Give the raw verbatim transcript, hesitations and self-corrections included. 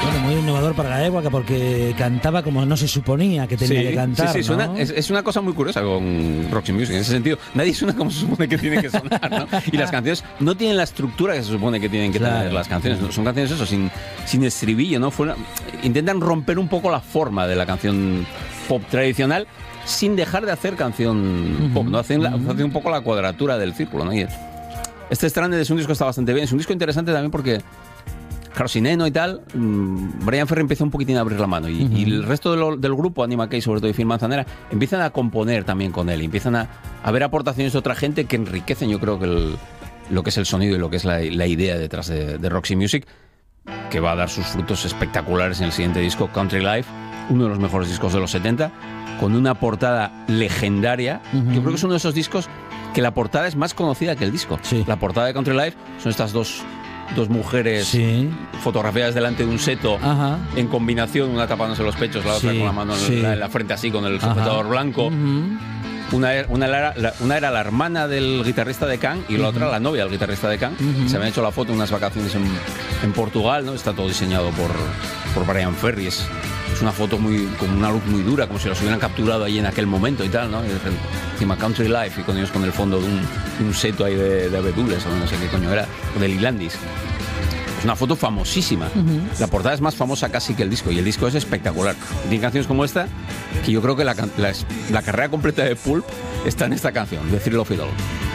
Bueno, muy innovador para la época porque cantaba como no se suponía que tenía sí, que cantar. Sí, sí, ¿no? suena, es, es una cosa muy curiosa con Roxy Music en ese sentido. Nadie suena como se supone que tiene que sonar, ¿no? Y las canciones no tienen la estructura que se supone que tienen que Claro. tener las canciones. Son canciones eso, sin, sin estribillo, ¿no? Fuera, intentan romper un poco la forma de la canción pop tradicional sin dejar de hacer canción uh-huh. pop, ¿no? Hacen, la, hacen un poco la cuadratura del círculo, ¿no? Y este Stranded es un disco que está bastante bien. Es un disco interesante también porque, claro, sin Eno y tal, Bryan Ferry empieza un poquitín a abrir la mano y, uh-huh. y el resto de lo, del grupo, Anima Key, sobre todo y Phil Manzanera, empiezan a componer también con él y empiezan a, a ver aportaciones de otra gente que enriquecen, yo creo, que el, lo que es el sonido y lo que es la, la idea detrás de, de Roxy Music, que va a dar sus frutos espectaculares en el siguiente disco, Country Life, uno de los mejores discos de los setenta, con una portada legendaria. Uh-huh. Yo creo que es uno de esos discos que la portada es más conocida que el disco. Sí. La portada de Country Life son estas dos, dos mujeres sí. fotografiadas delante de un seto, Ajá. en combinación, una tapándose los pechos, la otra sí. con la mano sí. en, la, en la frente así, con el sujetador blanco. Uh-huh. Una, una, era, la, una era la hermana del guitarrista de Can y la uh-huh. otra la novia del guitarrista de Can. Uh-huh. Se habían hecho la foto en unas vacaciones en, en Portugal, ¿no? Está todo diseñado por, por Bryan Ferry. Es, es una foto muy, con una luz muy dura, como si los hubieran capturado ahí en aquel momento y tal, ¿no? Y encima Country Life y con ellos con el fondo de un, de un seto ahí de, de abedules o no sé qué coño era, o del Islandis. Es una foto famosísima. Uh-huh. La portada es más famosa casi que el disco y el disco es espectacular. Tiene canciones como esta que yo creo que la, la, la carrera completa de Pulp está en esta canción, The Thrill of It All.